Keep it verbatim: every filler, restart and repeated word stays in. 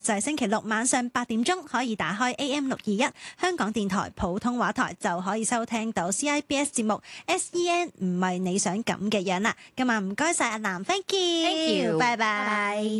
就係星期六晚上八點鐘可以打開 A M 六二一香港電台普通話台，就可以收聽到 C I B S 節目 S E N 唔係你想咁嘅樣啦。今晚唔該晒阿南 ，thank you， Thank you， 拜拜。